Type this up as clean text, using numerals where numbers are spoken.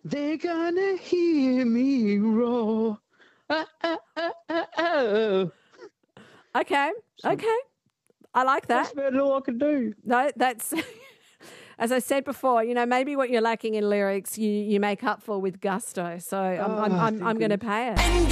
They're gonna hear me roar. Oh. Okay. I like that. That's about all I can do. No, that's, as I said before, maybe what you're lacking in lyrics, you make up for with gusto. So I'm going to pay it.